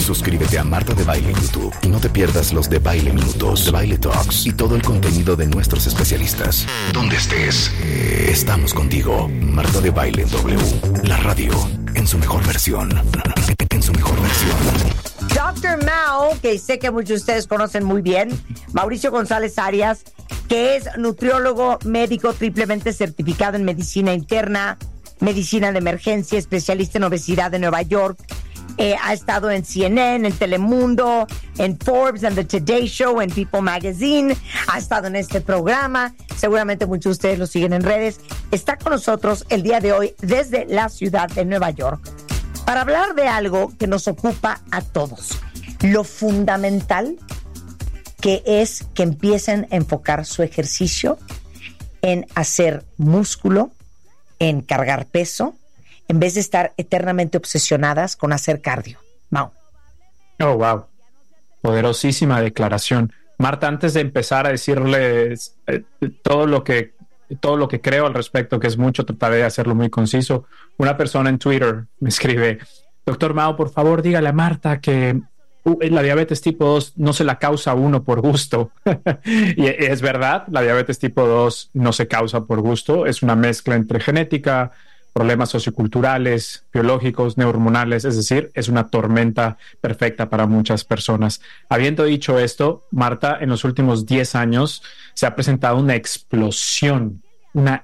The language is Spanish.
Suscríbete a Marta de Baile en YouTube y no te pierdas los de Baile Minutos, de Baile Talks y todo el contenido de nuestros especialistas. Donde estés, estamos contigo. Marta de Baile en W, la radio en su mejor versión. En su mejor versión. Dr. Mao, que sé que muchos de ustedes conocen muy bien, Mauricio González Arias, que es nutriólogo médico triplemente certificado en medicina interna, medicina de emergencia, especialista en obesidad de Nueva York. Ha estado en CNN, en Telemundo, en Forbes, en The Today Show, en People Magazine. Ha estado en este programa. Seguramente muchos de ustedes lo siguen en redes. Está con nosotros el día de hoy desde la ciudad de Nueva York para hablar de algo que nos ocupa a todos. Lo fundamental que es que empiecen a enfocar su ejercicio en hacer músculo, en cargar peso, en vez de estar eternamente obsesionadas con hacer cardio. Mau. Oh, wow. Poderosísima declaración. Marta, antes de empezar a decirles todo lo que creo al respecto, que es mucho, trataré de hacerlo muy conciso. Una persona en Twitter me escribe: Doctor Mao, por favor, dígale a Marta que la diabetes tipo 2 no se la causa uno por gusto. Y es verdad, la diabetes tipo 2 no se causa por gusto, es una mezcla entre genética, problemas socioculturales, biológicos, neurohormonales, es decir, es una tormenta perfecta para muchas personas. Habiendo dicho esto, Marta, en los últimos 10 años se ha presentado una explosión